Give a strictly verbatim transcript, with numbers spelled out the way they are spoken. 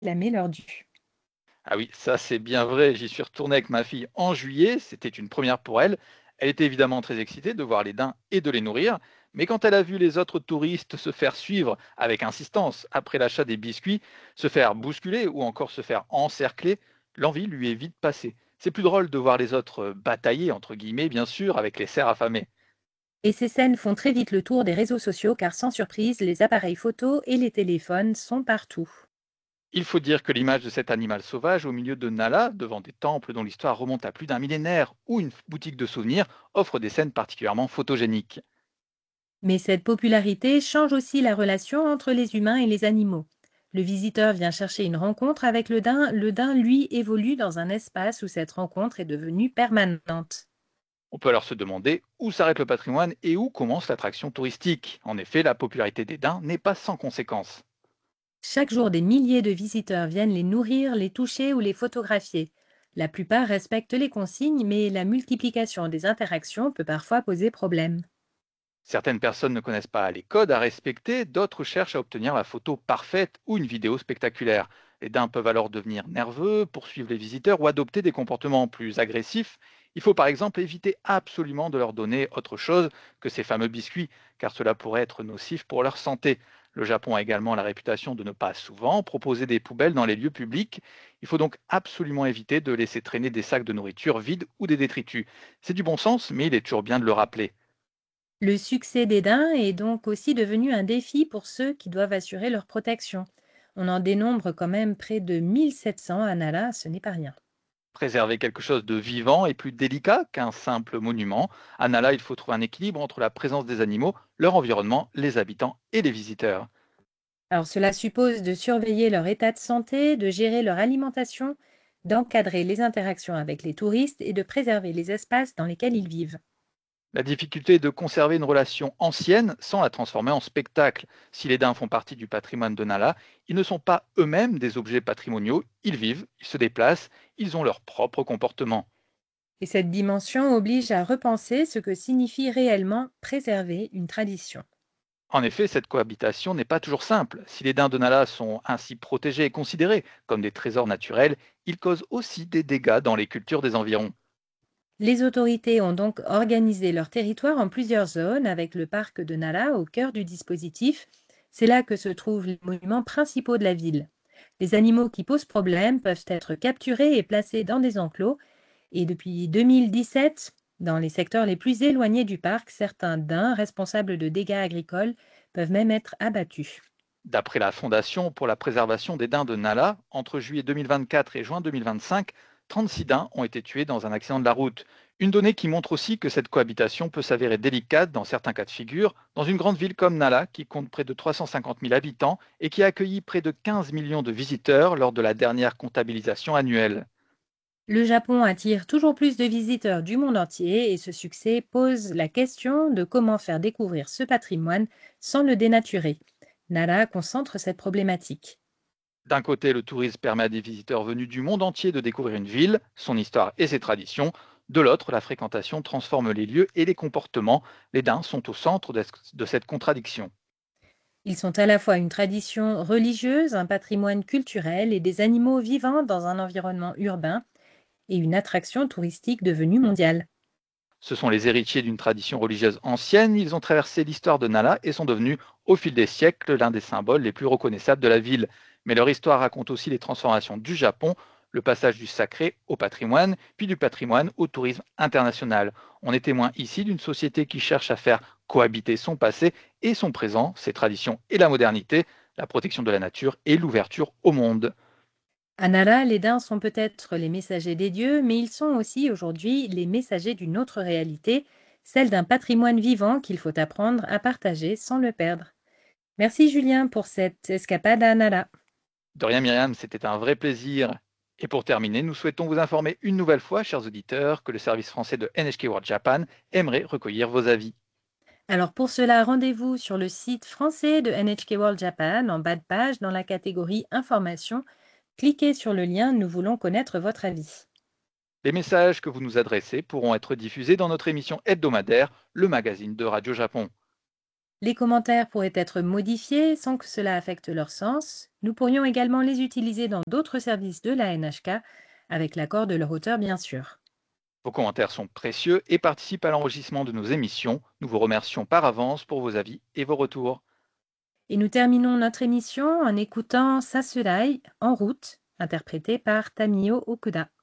réclamer leur dû. Ah oui, ça c'est bien vrai. J'y suis retourné avec ma fille en juillet. C'était une première pour elle. Elle était évidemment très excitée de voir les daims et de les nourrir. Mais quand elle a vu les autres touristes se faire suivre avec insistance après l'achat des biscuits, se faire bousculer ou encore se faire encercler, l'envie lui est vite passée. C'est plus drôle de voir les autres euh, batailler, entre guillemets, bien sûr, avec les cerfs affamés. Et ces scènes font très vite le tour des réseaux sociaux car sans surprise, les appareils photos et les téléphones sont partout. Il faut dire que l'image de cet animal sauvage au milieu de Nala, devant des temples dont l'histoire remonte à plus d'un millénaire, ou une boutique de souvenirs, offre des scènes particulièrement photogéniques. Mais cette popularité change aussi la relation entre les humains et les animaux. Le visiteur vient chercher une rencontre avec le daim, le daim, lui, évolue dans un espace où cette rencontre est devenue permanente. On peut alors se demander où s'arrête le patrimoine et où commence l'attraction touristique. En effet, la popularité des daims n'est pas sans conséquences. Chaque jour, des milliers de visiteurs viennent les nourrir, les toucher ou les photographier. La plupart respectent les consignes, mais la multiplication des interactions peut parfois poser problème. Certaines personnes ne connaissent pas les codes à respecter, d'autres cherchent à obtenir la photo parfaite ou une vidéo spectaculaire. Les daims peuvent alors devenir nerveux, poursuivre les visiteurs ou adopter des comportements plus agressifs. Il faut par exemple éviter absolument de leur donner autre chose que ces fameux biscuits, car cela pourrait être nocif pour leur santé. Le Japon a également la réputation de ne pas souvent proposer des poubelles dans les lieux publics. Il faut donc absolument éviter de laisser traîner des sacs de nourriture vides ou des détritus. C'est du bon sens, mais il est toujours bien de le rappeler. Le succès des daims est donc aussi devenu un défi pour ceux qui doivent assurer leur protection. On en dénombre quand même près de mille sept cents à Nala, ce n'est pas rien. Préserver quelque chose de vivant est plus délicat qu'un simple monument. À Nala, il faut trouver un équilibre entre la présence des animaux, leur environnement, les habitants et les visiteurs. Alors cela suppose de surveiller leur état de santé, de gérer leur alimentation, d'encadrer les interactions avec les touristes et de préserver les espaces dans lesquels ils vivent. La difficulté est de conserver une relation ancienne sans la transformer en spectacle. Si les daims font partie du patrimoine de Nala, ils ne sont pas eux-mêmes des objets patrimoniaux, ils vivent, ils se déplacent, ils ont leur propre comportement. Et cette dimension oblige à repenser ce que signifie réellement préserver une tradition. En effet, cette cohabitation n'est pas toujours simple. Si les daims de Nala sont ainsi protégés et considérés comme des trésors naturels, ils causent aussi des dégâts dans les cultures des environs. Les autorités ont donc organisé leur territoire en plusieurs zones avec le parc de Nala au cœur du dispositif. C'est là que se trouvent les monuments principaux de la ville. Les animaux qui posent problème peuvent être capturés et placés dans des enclos. Et depuis deux mille dix-sept, dans les secteurs les plus éloignés du parc, certains daims responsables de dégâts agricoles peuvent même être abattus. D'après la Fondation pour la préservation des daims de Nala, entre juillet deux mille vingt-quatre et juin deux mille vingt-cinq, trente-six daims ont été tués dans un accident de la route. Une donnée qui montre aussi que cette cohabitation peut s'avérer délicate dans certains cas de figure, dans une grande ville comme Nala, qui compte près de trois cent cinquante mille habitants et qui a accueilli près de quinze millions de visiteurs lors de la dernière comptabilisation annuelle. Le Japon attire toujours plus de visiteurs du monde entier et ce succès pose la question de comment faire découvrir ce patrimoine sans le dénaturer. Nara concentre cette problématique. D'un côté, le tourisme permet à des visiteurs venus du monde entier de découvrir une ville, son histoire et ses traditions. De l'autre, la fréquentation transforme les lieux et les comportements. Les daims sont au centre de de cette contradiction. Ils sont à la fois une tradition religieuse, un patrimoine culturel et des animaux vivants dans un environnement urbain et une attraction touristique devenue mondiale. Ce sont les héritiers d'une tradition religieuse ancienne. Ils ont traversé l'histoire de Nala et sont devenus, au fil des siècles, l'un des symboles les plus reconnaissables de la ville. Mais leur histoire raconte aussi les transformations du Japon, le passage du sacré au patrimoine, puis du patrimoine au tourisme international. On est témoin ici d'une société qui cherche à faire cohabiter son passé et son présent, ses traditions et la modernité, la protection de la nature et l'ouverture au monde. À Nara, les daims sont peut-être les messagers des dieux, mais ils sont aussi aujourd'hui les messagers d'une autre réalité, celle d'un patrimoine vivant qu'il faut apprendre à partager sans le perdre. Merci Julien pour cette escapade à Nara. De rien, Myriam, c'était un vrai plaisir. Et pour terminer, nous souhaitons vous informer une nouvelle fois, chers auditeurs, que le service français de N H K World Japan aimerait recueillir vos avis. Alors pour cela, rendez-vous sur le site français de N H K World Japan en bas de page dans la catégorie Informations. Cliquez sur le lien Nous voulons connaître votre avis. Les messages que vous nous adressez pourront être diffusés dans notre émission hebdomadaire, le magazine de Radio Japon. Les commentaires pourraient être modifiés sans que cela affecte leur sens. Nous pourrions également les utiliser dans d'autres services de la N H K, avec l'accord de leur auteur bien sûr. Vos commentaires sont précieux et participent à l'enregistrement de nos émissions. Nous vous remercions par avance pour vos avis et vos retours. Et nous terminons notre émission en écoutant Saserai en route, interprété par Tamio Okuda.